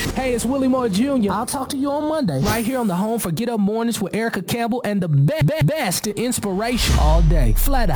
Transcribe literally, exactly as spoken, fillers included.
Hey, it's Willie Moore Junior I'll talk to you on Monday, right here on the home for Get Up Mornings with Erica Campbell and the be- be- best in inspiration all day. Flat out.